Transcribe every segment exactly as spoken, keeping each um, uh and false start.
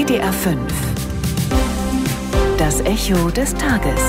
D R fünf. Das Echo des Tages.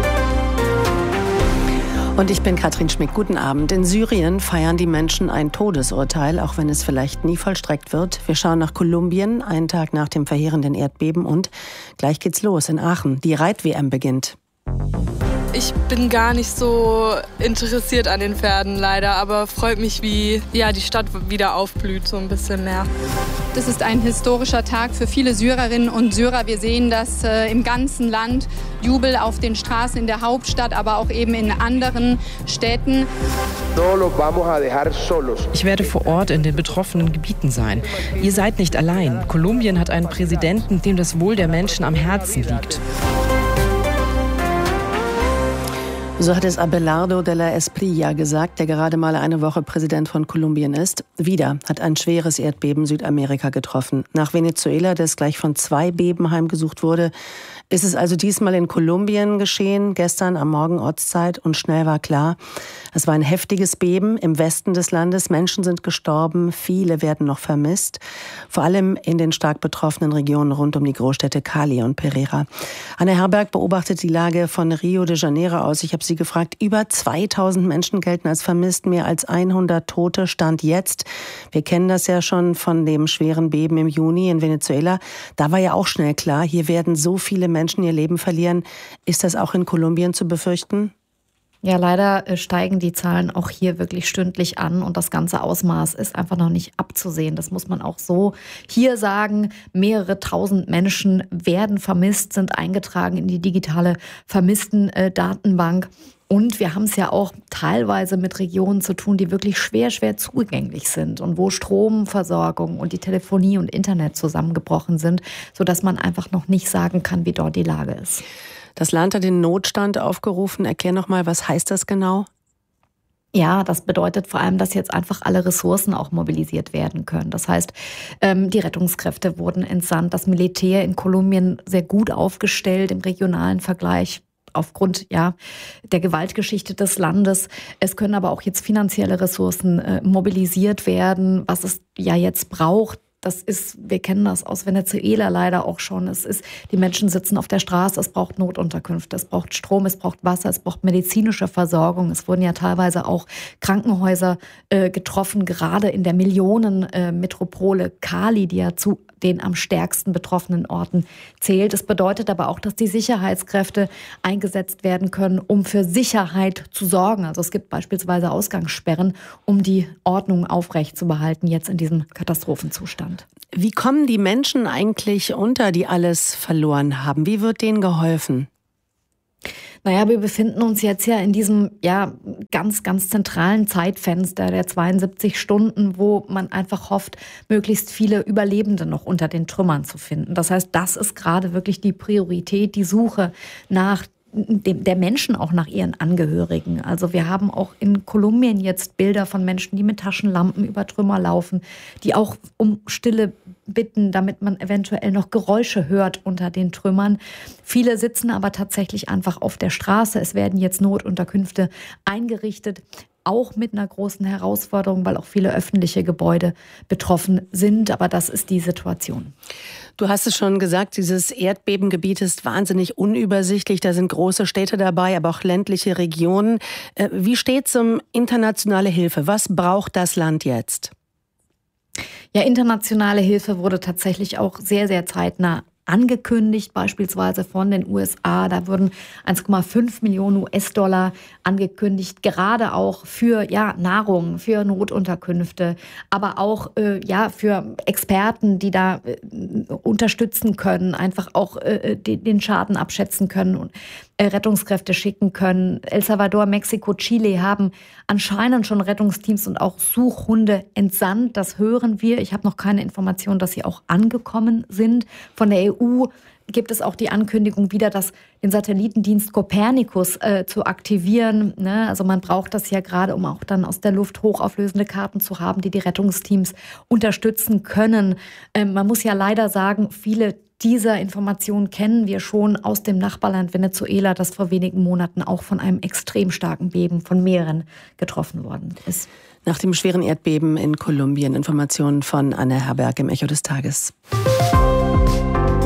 Und ich bin Katrin Schmick. Guten Abend. In Syrien feiern die Menschen ein Todesurteil, auch wenn es vielleicht nie vollstreckt wird. Wir schauen nach Kolumbien, einen Tag nach dem verheerenden Erdbeben. Und gleich geht's los in Aachen. Die Reit-W M beginnt. Ich bin gar nicht so interessiert an den Pferden leider, aber freut mich, wie ja, die Stadt wieder aufblüht, so ein bisschen mehr. Das ist ein historischer Tag für viele Syrerinnen und Syrer. Wir sehen das äh, im ganzen Land. Jubel auf den Straßen in der Hauptstadt, aber auch eben in anderen Städten. Ich werde vor Ort in den betroffenen Gebieten sein. Ihr seid nicht allein. Kolumbien hat einen Präsidenten, dem das Wohl der Menschen am Herzen liegt. So hat es Abelardo de la Espriella gesagt, der gerade mal eine Woche Präsident von Kolumbien ist. Wieder hat ein schweres Erdbeben Südamerika getroffen. Nach Venezuela, das gleich von zwei Beben heimgesucht wurde, ist es also diesmal in Kolumbien geschehen, gestern am Morgen Ortszeit, und schnell war klar, es war ein heftiges Beben im Westen des Landes. Menschen sind gestorben, viele werden noch vermisst, vor allem in den stark betroffenen Regionen rund um die Großstädte Cali und Pereira. Anne Herberg beobachtet die Lage von Rio de Janeiro aus. Ich habe sie gefragt, über zweitausend Menschen gelten als vermisst, mehr als hundert Tote Stand jetzt. Wir kennen das ja schon von dem schweren Beben im Juni in Venezuela. Da war ja auch schnell klar, hier werden so viele Menschen ihr Leben verlieren. Ist das auch in Kolumbien zu befürchten? Ja, leider steigen die Zahlen auch hier wirklich stündlich an und das ganze Ausmaß ist einfach noch nicht abzusehen. Das muss man auch so hier sagen. Mehrere tausend Menschen werden vermisst, sind eingetragen in die digitale Vermissten-Datenbank. Und wir haben es ja auch teilweise mit Regionen zu tun, die wirklich schwer, schwer zugänglich sind und wo Stromversorgung und die Telefonie und Internet zusammengebrochen sind, sodass man einfach noch nicht sagen kann, wie dort die Lage ist. Das Land hat den Notstand aufgerufen. Erklär noch mal, was heißt das genau? Ja, das bedeutet vor allem, dass jetzt einfach alle Ressourcen auch mobilisiert werden können. Das heißt, die Rettungskräfte wurden entsandt, das Militär in Kolumbien sehr gut aufgestellt im regionalen Vergleich. Aufgrund ja der Gewaltgeschichte des Landes. Es können aber auch jetzt finanzielle Ressourcen äh, mobilisiert werden, was es ja jetzt braucht. Das ist, wir kennen das aus Venezuela leider auch schon. Es ist, die Menschen sitzen auf der Straße, es braucht Notunterkünfte, es braucht Strom, es braucht Wasser, es braucht medizinische Versorgung. Es wurden ja teilweise auch Krankenhäuser äh, getroffen, gerade in der Millionenmetropole äh, Cali, die ja zu den am stärksten betroffenen Orten zählt. Es bedeutet aber auch, dass die Sicherheitskräfte eingesetzt werden können, um für Sicherheit zu sorgen. Also es gibt beispielsweise Ausgangssperren, um die Ordnung aufrechtzuerhalten, jetzt in diesem Katastrophenzustand. Wie kommen die Menschen eigentlich unter, die alles verloren haben? Wie wird denen geholfen? Naja, wir befinden uns jetzt ja in diesem ja ganz, ganz zentralen Zeitfenster der zweiundsiebzig Stunden, wo man einfach hofft, möglichst viele Überlebende noch unter den Trümmern zu finden. Das heißt, das ist gerade wirklich die Priorität, die Suche nach dem, der Menschen, auch nach ihren Angehörigen. Also wir haben auch in Kolumbien jetzt Bilder von Menschen, die mit Taschenlampen über Trümmer laufen, die auch um Stille bitten, damit man eventuell noch Geräusche hört unter den Trümmern. Viele sitzen aber tatsächlich einfach auf der Straße. Es werden jetzt Notunterkünfte eingerichtet, auch mit einer großen Herausforderung, weil auch viele öffentliche Gebäude betroffen sind. Aber das ist die Situation. Du hast es schon gesagt, dieses Erdbebengebiet ist wahnsinnig unübersichtlich. Da sind große Städte dabei, aber auch ländliche Regionen. Wie steht es um internationale Hilfe? Was braucht das Land jetzt? Ja, internationale Hilfe wurde tatsächlich auch sehr, sehr zeitnah angekündigt, beispielsweise von den U S A. Da wurden eins Komma fünf Millionen U S-Dollar angekündigt, gerade auch für ja, Nahrung, für Notunterkünfte, aber auch äh, ja, für Experten, die da äh, unterstützen können, einfach auch äh, den, den Schaden abschätzen können und äh, Rettungskräfte schicken können. El Salvador, Mexiko, Chile haben anscheinend schon Rettungsteams und auch Suchhunde entsandt. Das hören wir. Ich habe noch keine Information, dass sie auch angekommen sind. Von der E U gibt es auch die Ankündigung wieder, dass den Satellitendienst Copernicus äh, zu aktivieren. Ne? Also man braucht das ja gerade, um auch dann aus der Luft hochauflösende Karten zu haben, die die Rettungsteams unterstützen können. Ähm, man muss ja leider sagen, viele dieser Informationen kennen wir schon aus dem Nachbarland Venezuela, das vor wenigen Monaten auch von einem extrem starken Beben von mehreren getroffen worden ist. Nach dem schweren Erdbeben in Kolumbien. Informationen von Anne Herberg im Echo des Tages.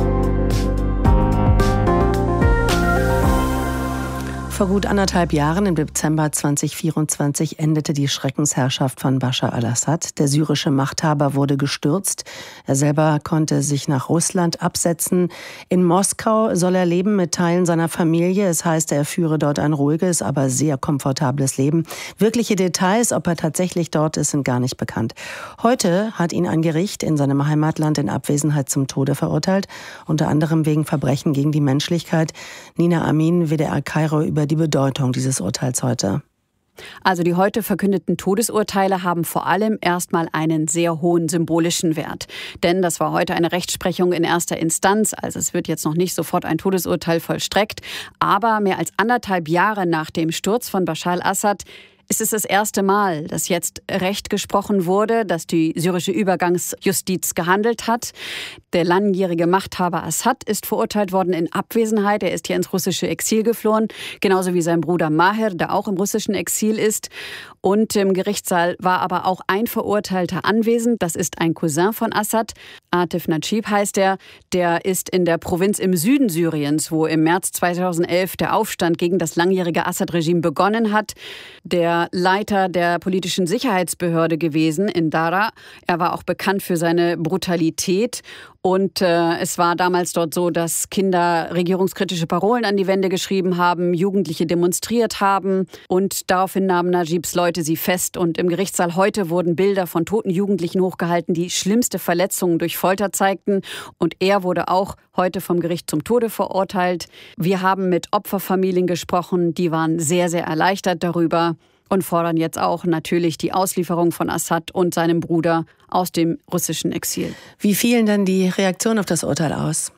Vor gut anderthalb Jahren, im Dezember zweitausendvierundzwanzig, endete die Schreckensherrschaft von Bashar al-Assad. Der syrische Machthaber wurde gestürzt. Er selber konnte sich nach Russland absetzen. In Moskau soll er leben mit Teilen seiner Familie. Es heißt, er führe dort ein ruhiges, aber sehr komfortables Leben. Wirkliche Details, ob er tatsächlich dort ist, sind gar nicht bekannt. Heute hat ihn ein Gericht in seinem Heimatland in Abwesenheit zum Tode verurteilt, unter anderem wegen Verbrechen gegen die Menschlichkeit. Nina Amin, W D R Kairo, über die Bedeutung dieses Urteils heute. Also die heute verkündeten Todesurteile haben vor allem erstmal einen sehr hohen symbolischen Wert. Denn das war heute eine Rechtsprechung in erster Instanz. Also es wird jetzt noch nicht sofort ein Todesurteil vollstreckt. Aber mehr als anderthalb Jahre nach dem Sturz von Bashar al-Assad ist es das erste Mal, dass jetzt Recht gesprochen wurde, dass die syrische Übergangsjustiz gehandelt hat. Der langjährige Machthaber Assad ist verurteilt worden in Abwesenheit. Er ist hier ins russische Exil geflohen, genauso wie sein Bruder Maher, der auch im russischen Exil ist. Und im Gerichtssaal war aber auch ein Verurteilter anwesend. Das ist ein Cousin von Assad. Atif Najib heißt er. Der ist in der Provinz im Süden Syriens, wo im März zweitausendelf der Aufstand gegen das langjährige Assad-Regime begonnen hat. Der Leiter der politischen Sicherheitsbehörde gewesen in Dara. Er war auch bekannt für seine Brutalität. Und äh, es war damals dort so, dass Kinder regierungskritische Parolen an die Wände geschrieben haben, Jugendliche demonstriert haben. Und daraufhin nahmen Najibs Leute sie fest. Und im Gerichtssaal heute wurden Bilder von toten Jugendlichen hochgehalten, die schlimmste Verletzungen durch Folter zeigten. Und er wurde auch heute vom Gericht zum Tode verurteilt. Wir haben mit Opferfamilien gesprochen, die waren sehr, sehr erleichtert darüber. Und fordern jetzt auch natürlich die Auslieferung von Assad und seinem Bruder aus dem russischen Exil. Wie fielen denn die Reaktionen auf das Urteil aus?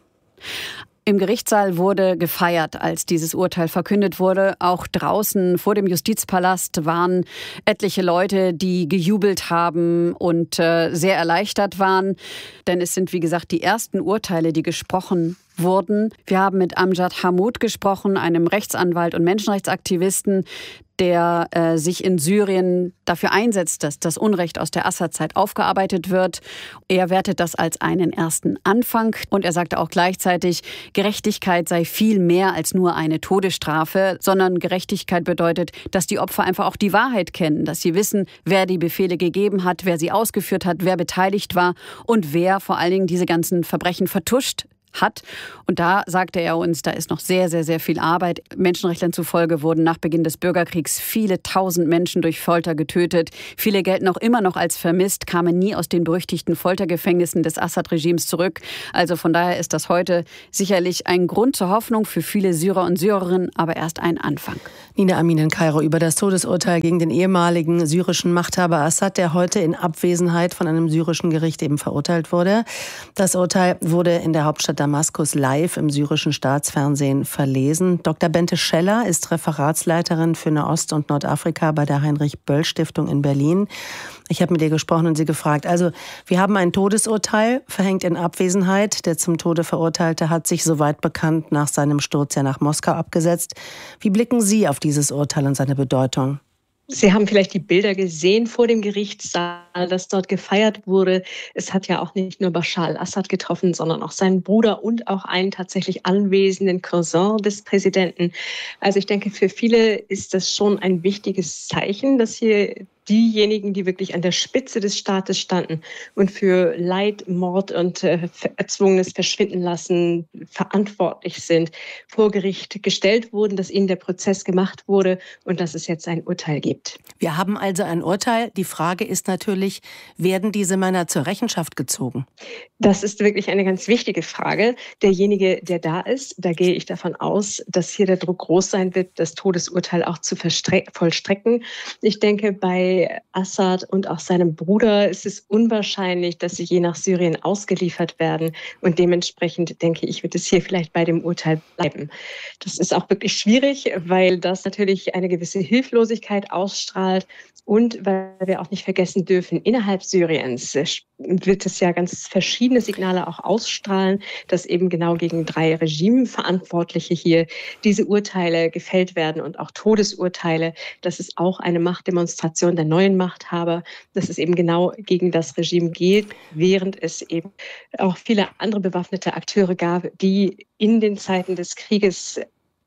Im Gerichtssaal wurde gefeiert, als dieses Urteil verkündet wurde. Auch draußen vor dem Justizpalast waren etliche Leute, die gejubelt haben und äh, sehr erleichtert waren. Denn es sind, wie gesagt, die ersten Urteile, die gesprochen wurden. Wir haben mit Amjad Hammoud gesprochen, einem Rechtsanwalt und Menschenrechtsaktivisten, der äh, sich in Syrien dafür einsetzt, dass das Unrecht aus der Assad-Zeit aufgearbeitet wird. Er wertet das als einen ersten Anfang und er sagte auch gleichzeitig, Gerechtigkeit sei viel mehr als nur eine Todesstrafe, sondern Gerechtigkeit bedeutet, dass die Opfer einfach auch die Wahrheit kennen, dass sie wissen, wer die Befehle gegeben hat, wer sie ausgeführt hat, wer beteiligt war und wer vor allen Dingen diese ganzen Verbrechen vertuscht hat. Und da sagte er uns, da ist noch sehr, sehr, sehr viel Arbeit. Menschenrechtlern zufolge wurden nach Beginn des Bürgerkriegs viele tausend Menschen durch Folter getötet. Viele gelten auch immer noch als vermisst, kamen nie aus den berüchtigten Foltergefängnissen des Assad-Regimes zurück. Also von daher ist das heute sicherlich ein Grund zur Hoffnung für viele Syrer und Syrerinnen, aber erst ein Anfang. Nina Amin in Kairo über das Todesurteil gegen den ehemaligen syrischen Machthaber Assad, der heute in Abwesenheit von einem syrischen Gericht eben verurteilt wurde. Das Urteil wurde in der Hauptstadt Damaskus live im syrischen Staatsfernsehen verlesen. Doktor Bente Scheller ist Referatsleiterin für Nahost und Nordafrika bei der Heinrich-Böll-Stiftung in Berlin. Ich habe mit ihr gesprochen und sie gefragt, also wir haben ein Todesurteil, verhängt in Abwesenheit. Der zum Tode Verurteilte hat sich, soweit bekannt, nach seinem Sturz ja nach Moskau abgesetzt. Wie blicken Sie auf dieses Urteil und seine Bedeutung? Sie haben vielleicht die Bilder gesehen vor dem Gerichtssaal, dass dort gefeiert wurde. Es hat ja auch nicht nur Bashar al-Assad getroffen, sondern auch seinen Bruder und auch einen tatsächlich anwesenden Cousin des Präsidenten. Also ich denke, für viele ist das schon ein wichtiges Zeichen, dass hier diejenigen, die wirklich an der Spitze des Staates standen und für Leid, Mord und äh, erzwungenes Verschwindenlassen verantwortlich sind, vor Gericht gestellt wurden, dass ihnen der Prozess gemacht wurde und dass es jetzt ein Urteil gibt. Wir haben also ein Urteil. Die Frage ist natürlich, werden diese Männer zur Rechenschaft gezogen? Das ist wirklich eine ganz wichtige Frage. Derjenige, der da ist, da gehe ich davon aus, dass hier der Druck groß sein wird, das Todesurteil auch zu vollstrecken. Ich denke, bei Assad und auch seinem Bruder ist es unwahrscheinlich, dass sie je nach Syrien ausgeliefert werden. Und dementsprechend, denke ich, wird es hier vielleicht bei dem Urteil bleiben. Das ist auch wirklich schwierig, weil das natürlich eine gewisse Hilflosigkeit ausstrahlt. Und weil wir auch nicht vergessen dürfen, innerhalb Syriens wird es ja ganz verschiedene Signale auch ausstrahlen, dass eben genau gegen drei Regimeverantwortliche hier diese Urteile gefällt werden und auch Todesurteile. Das ist auch eine Machtdemonstration der neuen Machthaber, dass es eben genau gegen das Regime geht, während es eben auch viele andere bewaffnete Akteure gab, die in den Zeiten des Krieges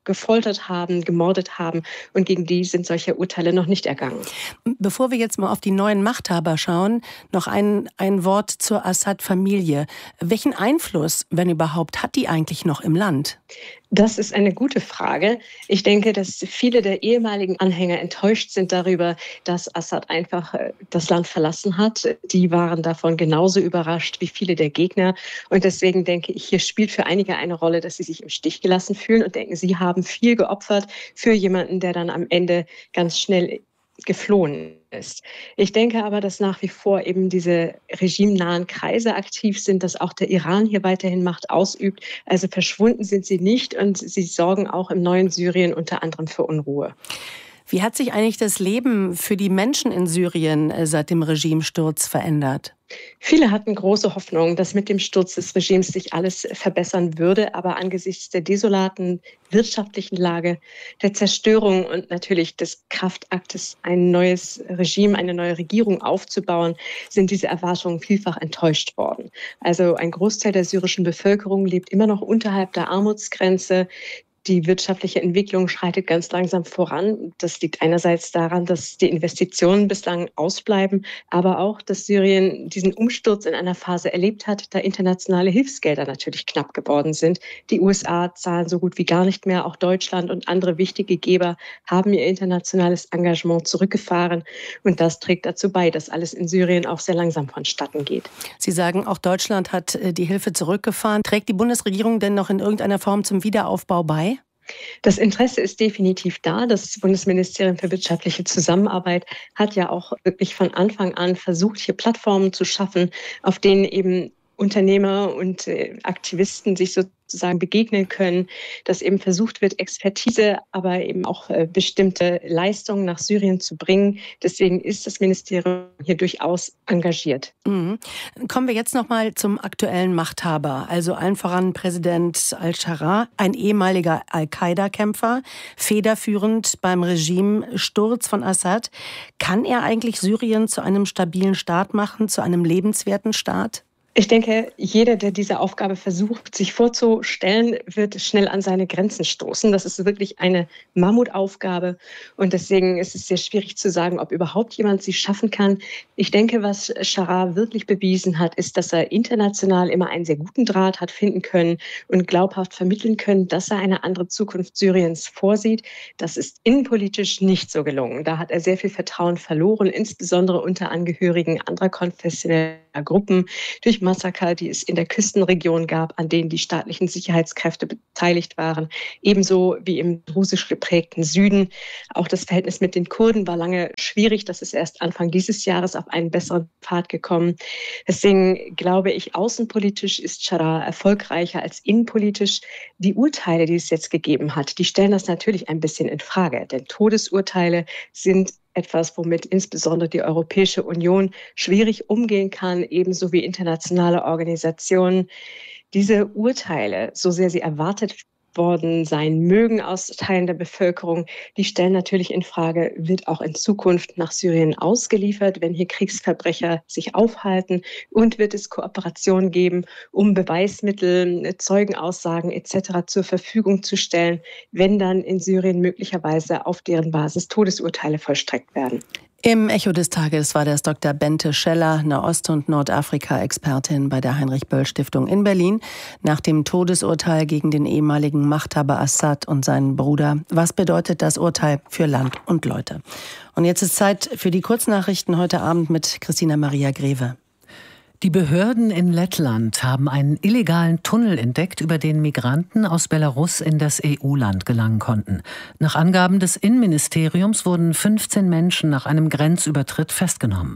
gefoltert haben, gemordet haben. Und gegen die sind solche Urteile noch nicht ergangen. Bevor wir jetzt mal auf die neuen Machthaber schauen, noch ein, ein Wort zur Assad-Familie. Welchen Einfluss, wenn überhaupt, hat die eigentlich noch im Land? Das ist eine gute Frage. Ich denke, dass viele der ehemaligen Anhänger enttäuscht sind darüber, dass Assad einfach das Land verlassen hat. Die waren davon genauso überrascht wie viele der Gegner. Und deswegen denke ich, hier spielt für einige eine Rolle, dass sie sich im Stich gelassen fühlen und denken, sie haben viel geopfert für jemanden, der dann am Ende ganz schnell geflohen ist. Ich denke aber, dass nach wie vor eben diese regimenahen Kreise aktiv sind, dass auch der Iran hier weiterhin Macht ausübt. Also verschwunden sind sie nicht und sie sorgen auch im neuen Syrien unter anderem für Unruhe. Wie hat sich eigentlich das Leben für die Menschen in Syrien seit dem Regimesturz verändert? Viele hatten große Hoffnung, dass mit dem Sturz des Regimes sich alles verbessern würde. Aber angesichts der desolaten wirtschaftlichen Lage, der Zerstörung und natürlich des Kraftaktes, ein neues Regime, eine neue Regierung aufzubauen, sind diese Erwartungen vielfach enttäuscht worden. Also ein Großteil der syrischen Bevölkerung lebt immer noch unterhalb der Armutsgrenze. Die wirtschaftliche Entwicklung schreitet ganz langsam voran. Das liegt einerseits daran, dass die Investitionen bislang ausbleiben, aber auch, dass Syrien diesen Umsturz in einer Phase erlebt hat, da internationale Hilfsgelder natürlich knapp geworden sind. Die U S A zahlen so gut wie gar nicht mehr. Auch Deutschland und andere wichtige Geber haben ihr internationales Engagement zurückgefahren. Und das trägt dazu bei, dass alles in Syrien auch sehr langsam vonstatten geht. Sie sagen, auch Deutschland hat die Hilfe zurückgefahren. Trägt die Bundesregierung denn noch in irgendeiner Form zum Wiederaufbau bei? Das Interesse ist definitiv da. Das Bundesministerium für wirtschaftliche Zusammenarbeit hat ja auch wirklich von Anfang an versucht, hier Plattformen zu schaffen, auf denen eben Unternehmer und Aktivisten sich sozusagen begegnen können, dass eben versucht wird, Expertise, aber eben auch bestimmte Leistungen nach Syrien zu bringen. Deswegen ist das Ministerium hier durchaus engagiert. Mhm. Kommen wir jetzt noch mal zum aktuellen Machthaber, also allen voran Präsident al-Sharaa, ein ehemaliger Al-Qaida-Kämpfer, federführend beim Regimesturz von Assad. Kann er eigentlich Syrien zu einem stabilen Staat machen, zu einem lebenswerten Staat? Ich denke, jeder, der diese Aufgabe versucht, sich vorzustellen, wird schnell an seine Grenzen stoßen. Das ist wirklich eine Mammutaufgabe und deswegen ist es sehr schwierig zu sagen, ob überhaupt jemand sie schaffen kann. Ich denke, was Sharaa wirklich bewiesen hat, ist, dass er international immer einen sehr guten Draht hat finden können und glaubhaft vermitteln können, dass er eine andere Zukunft Syriens vorsieht. Das ist innenpolitisch nicht so gelungen. Da hat er sehr viel Vertrauen verloren, insbesondere unter Angehörigen anderer konfessioneller Gruppen, durch Massaker, die es in der Küstenregion gab, an denen die staatlichen Sicherheitskräfte beteiligt waren, ebenso wie im drusisch geprägten Süden. Auch das Verhältnis mit den Kurden war lange schwierig. Das ist erst Anfang dieses Jahres auf einen besseren Pfad gekommen. Deswegen glaube ich, außenpolitisch ist Sharaa erfolgreicher als innenpolitisch. Die Urteile, die es jetzt gegeben hat, die stellen das natürlich ein bisschen in Frage. Denn Todesurteile sind etwas, womit insbesondere die Europäische Union schwierig umgehen kann, ebenso wie internationale Organisationen. Diese Urteile, so sehr sie erwartet worden sein mögen aus Teilen der Bevölkerung, die stellen natürlich in Frage, wird auch in Zukunft nach Syrien ausgeliefert, wenn hier Kriegsverbrecher sich aufhalten, und wird es Kooperation geben, um Beweismittel, Zeugenaussagen et cetera zur Verfügung zu stellen, wenn dann in Syrien möglicherweise auf deren Basis Todesurteile vollstreckt werden. Im Echo des Tages war das Doktor Bente Scheller, Nahost- und Nordafrika-Expertin bei der Heinrich-Böll-Stiftung in Berlin, nach dem Todesurteil gegen den ehemaligen Machthaber Assad und seinen Bruder. Was bedeutet das Urteil für Land und Leute? Und jetzt ist Zeit für die Kurznachrichten heute Abend mit Christina Maria Greve. Die Behörden in Lettland haben einen illegalen Tunnel entdeckt, über den Migranten aus Belarus in das E U-Land gelangen konnten. Nach Angaben des Innenministeriums wurden fünfzehn Menschen nach einem Grenzübertritt festgenommen.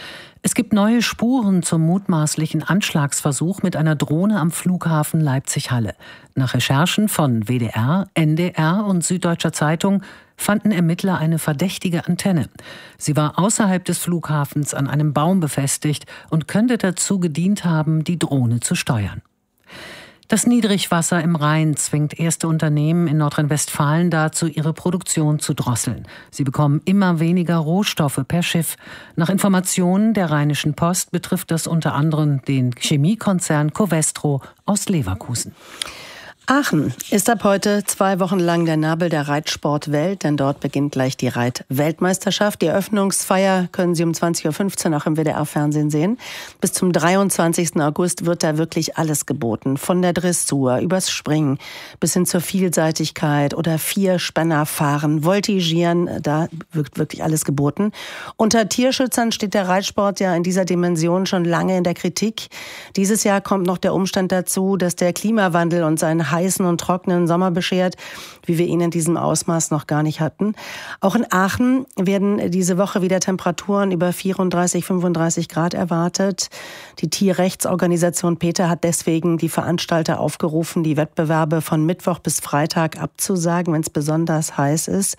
Es gibt neue Spuren zum mutmaßlichen Anschlagsversuch mit einer Drohne am Flughafen Leipzig-Halle. Nach Recherchen von W D R, N D R und Süddeutscher Zeitung fanden Ermittler eine verdächtige Antenne. Sie war außerhalb des Flughafens an einem Baum befestigt und könnte dazu gedient haben, die Drohne zu steuern. Das Niedrigwasser im Rhein zwingt erste Unternehmen in Nordrhein-Westfalen dazu, ihre Produktion zu drosseln. Sie bekommen immer weniger Rohstoffe per Schiff. Nach Informationen der Rheinischen Post betrifft das unter anderem den Chemiekonzern Covestro aus Leverkusen. Aachen ist ab heute zwei Wochen lang der Nabel der Reitsportwelt, denn dort beginnt gleich die Reitweltmeisterschaft. Die Eröffnungsfeier können Sie um zwanzig Uhr fünfzehn auch im W D R-Fernsehen sehen. Bis zum dreiundzwanzigsten August wird da wirklich alles geboten. Von der Dressur übers Springen bis hin zur Vielseitigkeit oder Vierspännerfahren, Voltigieren, da wird wirklich alles geboten. Unter Tierschützern steht der Reitsport ja in dieser Dimension schon lange in der Kritik. Dieses Jahr kommt noch der Umstand dazu, dass der Klimawandel und seinen heißen und trockenen Sommer beschert, wie wir ihn in diesem Ausmaß noch gar nicht hatten. Auch in Aachen werden diese Woche wieder Temperaturen über vierunddreißig, fünfunddreißig Grad erwartet. Die Tierrechtsorganisation PETA hat deswegen die Veranstalter aufgerufen, die Wettbewerbe von Mittwoch bis Freitag abzusagen, wenn es besonders heiß ist.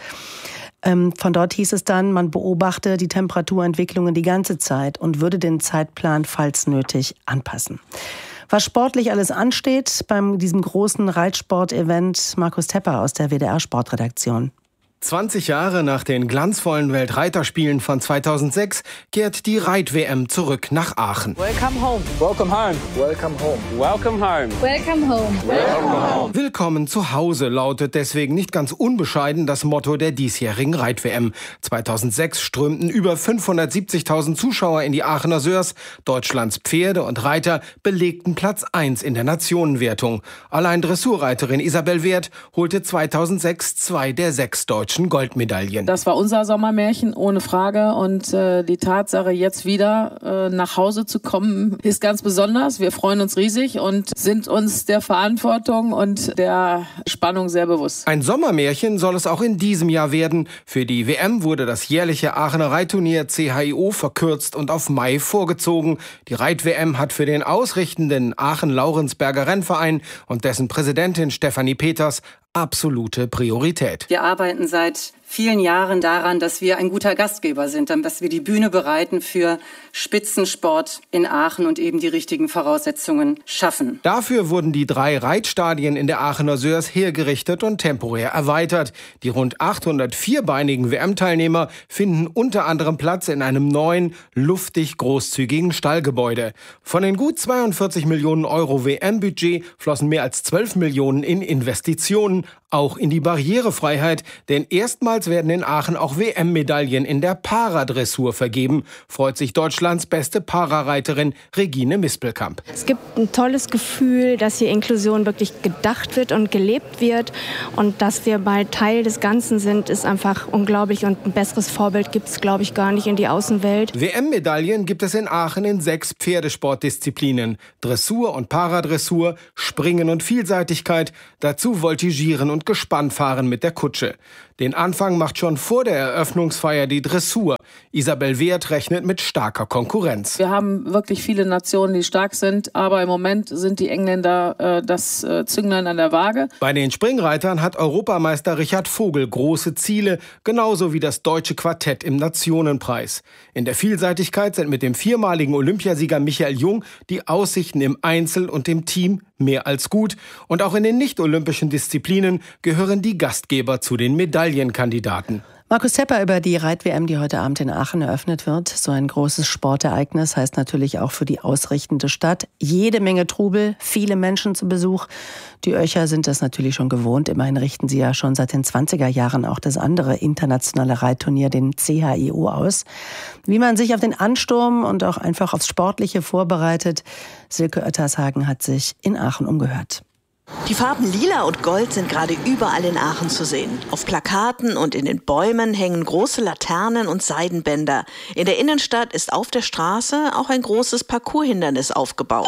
Von dort hieß es dann, man beobachte die Temperaturentwicklungen die ganze Zeit und würde den Zeitplan, falls nötig, anpassen. Was sportlich alles ansteht beim diesem großen Reitsport-Event, Markus Tepper aus der W D R-Sportredaktion. zwanzig Jahre nach den glanzvollen Weltreiterspielen von zweitausendsechs kehrt die Reit-W M zurück nach Aachen. Welcome home. Welcome home. Welcome home. Welcome home. Welcome home. Welcome home. Willkommen zu Hause lautet deswegen nicht ganz unbescheiden das Motto der diesjährigen Reit-W M. zweitausendsechs strömten über fünfhundertsiebzigtausend Zuschauer in die Aachener Sörs. Deutschlands Pferde und Reiter belegten Platz eins in der Nationenwertung. Allein Dressurreiterin Isabel Wert holte zweitausendsechs zwei der sechs deutschen Goldmedaillen. Das war unser Sommermärchen, ohne Frage. Und äh, die Tatsache, jetzt wieder äh, nach Hause zu kommen, ist ganz besonders. Wir freuen uns riesig und sind uns der Verantwortung und der Spannung sehr bewusst. Ein Sommermärchen soll es auch in diesem Jahr werden. Für die W M wurde das jährliche Aachener Reitturnier C H I O verkürzt und auf Mai vorgezogen. Die Reit-W M hat für den ausrichtenden Aachen-Laurensberger Rennverein und dessen Präsidentin Stefanie Peters absolute Priorität. Wir arbeiten seit vielen Jahren daran, dass wir ein guter Gastgeber sind, dass wir die Bühne bereiten für Spitzensport in Aachen und eben die richtigen Voraussetzungen schaffen. Dafür wurden die drei Reitstadien in der Aachener Sörs hergerichtet und temporär erweitert. Die rund achthundert vierbeinigen W M-Teilnehmer finden unter anderem Platz in einem neuen, luftig großzügigen Stallgebäude. Von den gut zweiundvierzig Millionen Euro W M-Budget flossen mehr als zwölf Millionen in Investitionen, auch in die Barrierefreiheit, denn erstmals werden in Aachen auch W M-Medaillen in der Paradressur vergeben, freut sich Deutschlands beste Parareiterin Regine Mispelkamp. Es gibt ein tolles Gefühl, dass hier Inklusion wirklich gedacht wird und gelebt wird und dass wir mal Teil des Ganzen sind, ist einfach unglaublich und ein besseres Vorbild gibt es, glaube ich, gar nicht in die Außenwelt. W M-Medaillen gibt es in Aachen in sechs Pferdesportdisziplinen, Dressur und Paradressur, Springen und Vielseitigkeit, dazu Voltigieren und Gespannfahren mit der Kutsche. Den Anfang macht schon vor der Eröffnungsfeier die Dressur. Isabel Wert rechnet mit starker Konkurrenz. Wir haben wirklich viele Nationen, die stark sind, aber im Moment sind die Engländer äh, das äh, Zünglein an der Waage. Bei den Springreitern hat Europameister Richard Vogel große Ziele, genauso wie das deutsche Quartett im Nationenpreis. In der Vielseitigkeit sind mit dem viermaligen Olympiasieger Michael Jung die Aussichten im Einzel und im Team mehr als gut. Und auch in den nicht-olympischen Disziplinen gehören die Gastgeber zu den Medaillenkandidaten. Markus Tepper über die Reit-W M, die heute Abend in Aachen eröffnet wird. So ein großes Sportereignis heißt natürlich auch für die ausrichtende Stadt jede Menge Trubel, viele Menschen zu Besuch. Die Öcher sind das natürlich schon gewohnt. Immerhin richten sie ja schon seit den zwanziger Jahren auch das andere internationale Reitturnier, den C H I O, aus. Wie man sich auf den Ansturm und auch einfach aufs Sportliche vorbereitet, Silke Oettershagen hat sich in Aachen umgehört. Die Farben Lila und Gold sind gerade überall in Aachen zu sehen. Auf Plakaten und in den Bäumen hängen große Laternen und Seidenbänder. In der Innenstadt ist auf der Straße auch ein großes Parcourshindernis aufgebaut.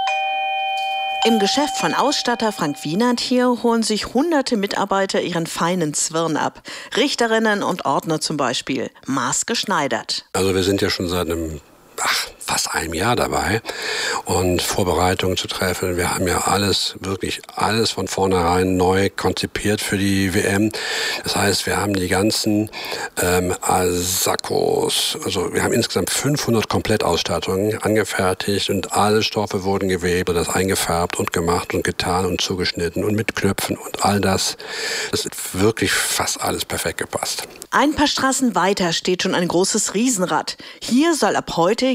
Im Geschäft von Ausstatter Frank Wienert hier holen sich hunderte Mitarbeiter ihren feinen Zwirn ab. Richterinnen und Ordner zum Beispiel, maßgeschneidert. Also wir sind ja schon seit einem ach, fast einem Jahr dabei und Vorbereitungen zu treffen. Wir haben ja alles, wirklich alles von vornherein neu konzipiert für die W M. Das heißt, wir haben die ganzen ähm, Sakkos, also wir haben insgesamt fünfhundert Komplettausstattungen angefertigt und alle Stoffe wurden gewebt, das eingefärbt und gemacht und getan und zugeschnitten und mit Knöpfen und all das. Das ist wirklich fast alles perfekt gepasst. Ein paar Straßen weiter steht schon ein großes Riesenrad. Hier soll ab heute jeden Tag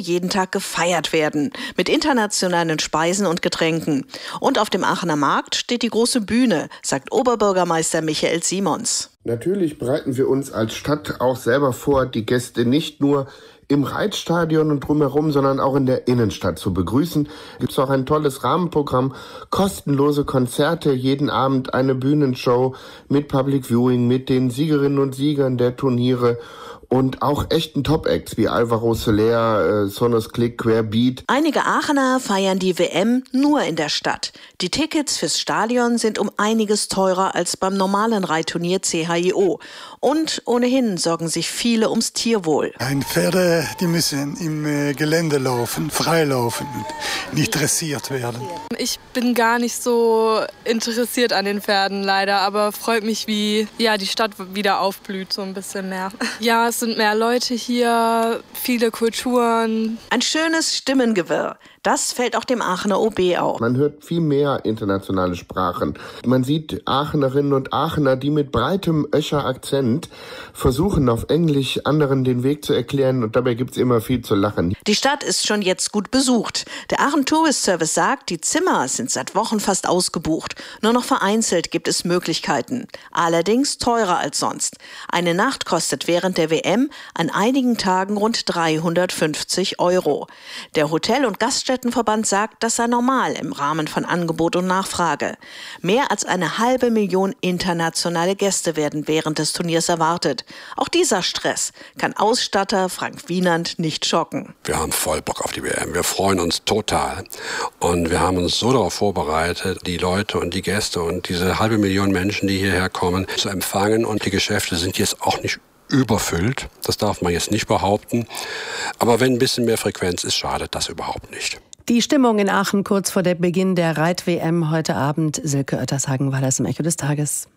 Tag gefeiert werden. Mit internationalen Speisen und Getränken. Und auf dem Aachener Markt steht die große Bühne, sagt Oberbürgermeister Michael Simons. Natürlich bereiten wir uns als Stadt auch selber vor, die Gäste nicht nur im Reitstadion und drumherum, sondern auch in der Innenstadt zu begrüßen. Gibt es auch ein tolles Rahmenprogramm, kostenlose Konzerte, jeden Abend eine Bühnenshow mit Public Viewing, mit den Siegerinnen und Siegern der Turniere und auch echten Top-Acts wie Alvaro Soler, äh, Sonos Click, Querbeat. Einige Aachener feiern die W M nur in der Stadt. Die Tickets fürs Stadion sind um einiges teurer als beim normalen Reitturnier C H I O. Und ohnehin sorgen sich viele ums Tierwohl. Ein Pferde, die müssen im äh, Gelände laufen, frei laufen, nicht dressiert werden. Ich bin gar nicht so interessiert an den Pferden leider, aber freut mich, wie ja, die Stadt wieder aufblüht, so ein bisschen mehr. Ja, es sind mehr Leute hier, viele Kulturen. Ein schönes Stimmengewirr. Das fällt auch dem Aachener O B auf. Man hört viel mehr internationale Sprachen. Man sieht Aachenerinnen und Aachener, die mit breitem Öscher Akzent versuchen, auf Englisch anderen den Weg zu erklären, und dabei gibt's immer viel zu lachen. Die Stadt ist schon jetzt gut besucht. Der Aachen Tourist Service sagt, die Zimmer sind seit Wochen fast ausgebucht. Nur noch vereinzelt gibt es Möglichkeiten. Allerdings teurer als sonst. Eine Nacht kostet während der W M an einigen Tagen rund dreihundertfünfzig Euro. Der Hotel- und Gaststättenverband sagt, das sei normal im Rahmen von Angebot und Nachfrage. Mehr als eine halbe Million internationale Gäste werden während des Turniers erwartet. Auch dieser Stress kann Ausstatter Frank Wienand nicht schocken. Wir haben voll Bock auf die W M. Wir freuen uns total. Und wir haben uns so darauf vorbereitet, die Leute und die Gäste und diese halbe Million Menschen, die hierher kommen, zu empfangen. Und die Geschäfte sind jetzt auch nicht überfüllt. Das darf man jetzt nicht behaupten. Aber wenn ein bisschen mehr Frequenz ist, schadet das überhaupt nicht. Die Stimmung in Aachen kurz vor dem Beginn der Reit-W M heute Abend. Silke Oettershagen war das im Echo des Tages.